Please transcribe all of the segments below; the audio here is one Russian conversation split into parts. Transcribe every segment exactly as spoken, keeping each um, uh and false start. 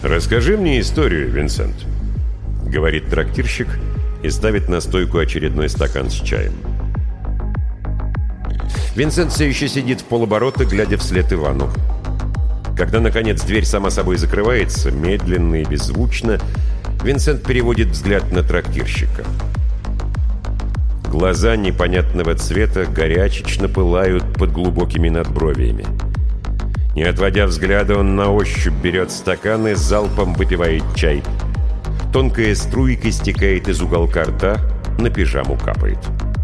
«Расскажи мне историю, Винсент», — говорит трактирщик и ставит на стойку очередной стакан с чаем. Винсент все еще сидит в полоборота, глядя вслед Ивану. Когда, наконец, дверь сама собой закрывается, медленно и беззвучно, Винсент переводит взгляд на трактирщика. Глаза непонятного цвета горячечно пылают под глубокими надбровиями. Не отводя взгляда, он на ощупь берет стакан и залпом выпивает чай. Тонкая струйка стекает из уголка рта, на пижаму капает.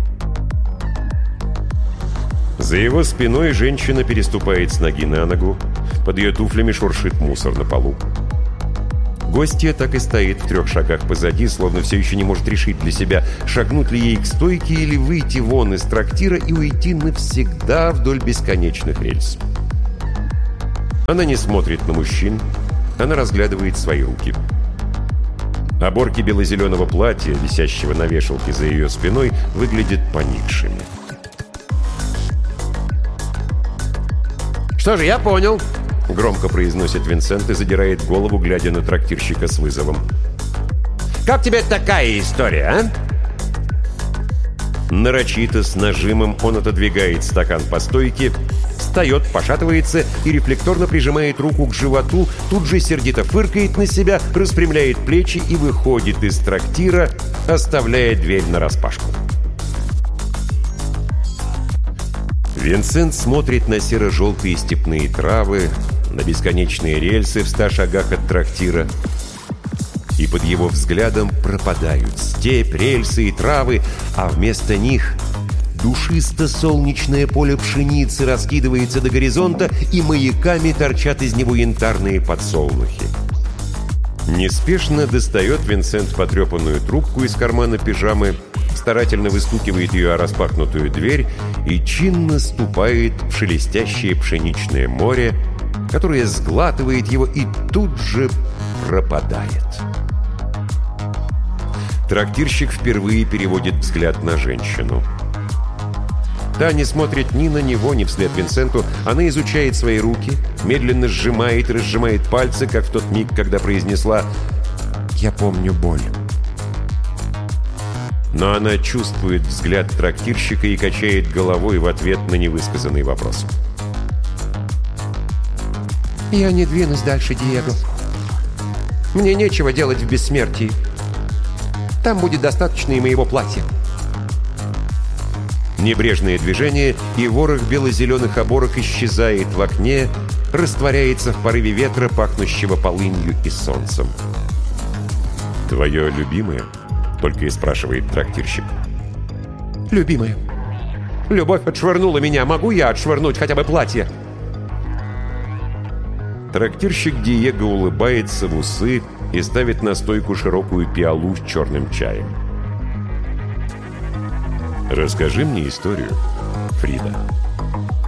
За его спиной женщина переступает с ноги на ногу, под ее туфлями шуршит мусор на полу. Гостья так и стоит в трех шагах позади, словно все еще не может решить для себя, шагнуть ли ей к стойке или выйти вон из трактира и уйти навсегда вдоль бесконечных рельс. Она не смотрит на мужчин, она разглядывает свои руки. Оборки бело-зеленого платья, висящего на вешалке за ее спиной, выглядят поникшими. «Что же, я понял», — громко произносит Винсент и задирает голову, глядя на трактирщика с вызовом. «Как тебе такая история, а?» Нарочито, с нажимом он отодвигает стакан по стойке, встает, пошатывается и рефлекторно прижимает руку к животу, тут же сердито фыркает на себя, распрямляет плечи и выходит из трактира, оставляя дверь нараспашку. Винсент смотрит на серо-желтые степные травы, на бесконечные рельсы в ста шагах от трактира, и под его взглядом пропадают степь, рельсы и травы, а вместо них душисто-солнечное поле пшеницы раскидывается до горизонта, и маяками торчат из него янтарные подсолнухи. Неспешно достает Винсент потрепанную трубку из кармана пижамы, старательно выстукивает ее о распахнутую дверь и чинно ступает в шелестящее пшеничное море, которое сглатывает его и тут же пропадает. Трактирщик впервые переводит взгляд на женщину. Та не смотрит ни на него, ни вслед Винсенту. Она изучает свои руки, медленно сжимает и разжимает пальцы, как в тот миг, когда произнесла «Я помню боль». Но она чувствует взгляд трактирщика и качает головой в ответ на невысказанный вопрос. «Я не двинусь дальше, Диего. Мне нечего делать в бессмертии. Там будет достаточно и моего платья». Небрежное движение, и ворох бело-зеленых оборок исчезает в окне, растворяется в порыве ветра, пахнущего полынью и солнцем. «Твое любимое?» — только и спрашивает трактирщик. «Любимая. Любовь отшвырнула меня. Могу я отшвырнуть хотя бы платье?» Трактирщик Диего улыбается в усы и ставит на стойку широкую пиалу с черным чаем. «Расскажи мне историю, Фрида».